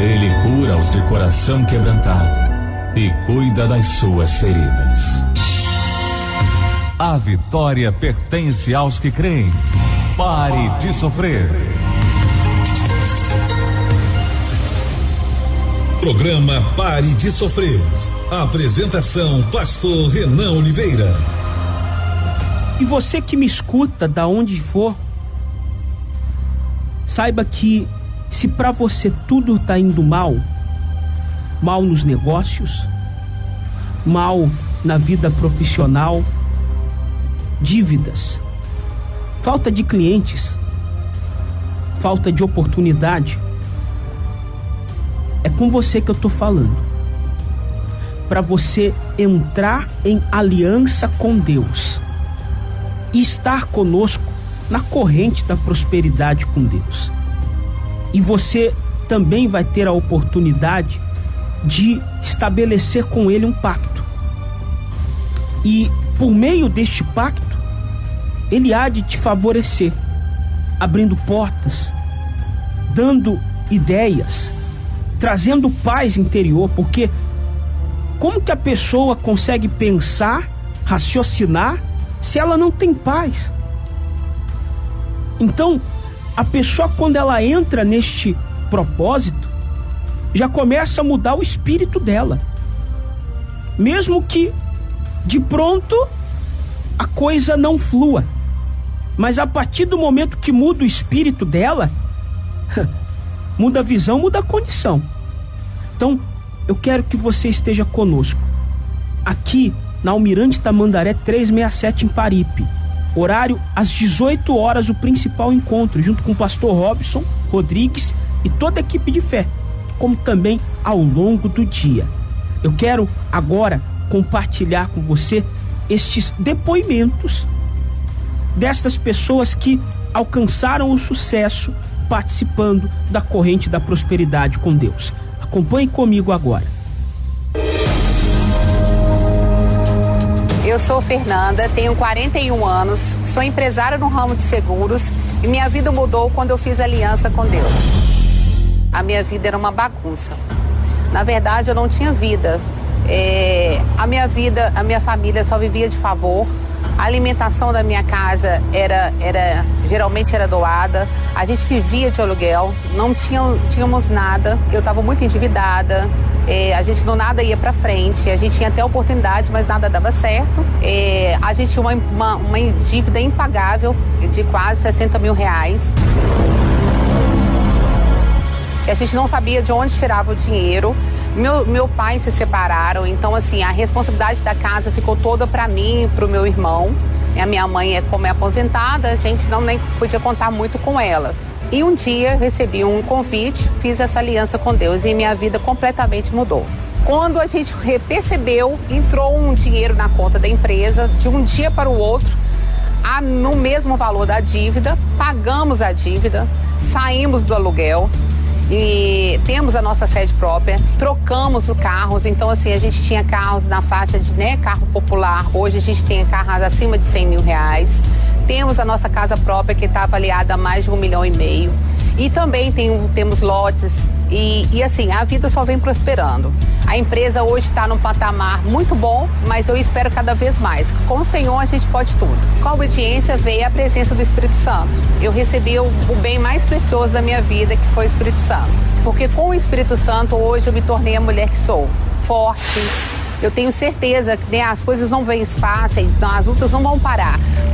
Ele cura os de coração quebrantado e cuida das suas feridas. A vitória pertence aos que creem. Pare de sofrer. Programa Pare de Sofrer. Apresentação: Pastor Renan Oliveira. E você que me escuta, da onde for, saiba que se para você tudo está indo mal, mal nos negócios, mal na vida profissional, dívidas, falta de clientes, falta de oportunidade, é com você que eu estou falando. Para você entrar em aliança com Deus e estar conosco na corrente da prosperidade com Deus. E você também vai ter a oportunidade de estabelecer com Ele um pacto. E por meio deste pacto, Ele há de te favorecer, abrindo portas, dando ideias, trazendo paz interior, porque como que a pessoa consegue pensar, raciocinar, se ela não tem paz? Então, a pessoa, quando ela entra neste propósito, já começa a mudar o espírito dela. Mesmo que, de pronto, a coisa não flua. Mas a partir do momento que muda o espírito dela, muda a visão, muda a condição. Então, eu quero que você esteja conosco. Aqui, na Almirante Tamandaré 367 em Paripe. Horário às 18 horas, o principal encontro, junto com o pastor Robson Rodrigues e toda a equipe de fé, como também ao longo do dia. Eu quero agora compartilhar com você estes depoimentos destas pessoas que alcançaram o sucesso participando da corrente da prosperidade com Deus. Acompanhe comigo agora. Eu sou Fernanda, tenho 41 anos, sou empresária no ramo de seguros e minha vida mudou quando eu fiz aliança com Deus. A minha vida era uma bagunça. Na verdade, eu não tinha vida. A minha família só vivia de favor. A alimentação da minha casa geralmente era doada. A gente vivia de aluguel, não tínhamos nada. Eu estava muito endividada. A gente do nada ia para frente. A gente tinha até oportunidade, mas nada dava certo. A gente tinha uma dívida impagável de quase 60 mil reais. E a gente não sabia de onde tirava o dinheiro. Meu pai se separaram, então assim, a responsabilidade da casa ficou toda para mim e para o meu irmão. E a minha mãe, como é aposentada, a gente nem podia contar muito com ela. E um dia recebi um convite, fiz essa aliança com Deus e minha vida completamente mudou. Quando a gente percebeu, entrou um dinheiro na conta da empresa, de um dia para o outro, no mesmo valor da dívida, pagamos a dívida, saímos do aluguel. E temos a nossa sede própria, trocamos os carros, então assim, a gente tinha carros na faixa de carro popular, hoje a gente tem carros acima de 100 mil reais, temos a nossa casa própria que está avaliada a mais de 1,5 milhão, e também temos lotes, e assim, a vida só vem prosperando. A empresa hoje está num patamar muito bom, mas eu espero cada vez mais. Com o Senhor a gente pode tudo. Com a obediência veio a presença do Espírito Santo. Eu recebi o bem mais precioso da minha vida, que foi o Espírito Santo. Porque com o Espírito Santo hoje eu me tornei a mulher que sou. Forte. Eu tenho certeza que as coisas não vêm fáceis, as lutas não vão parar.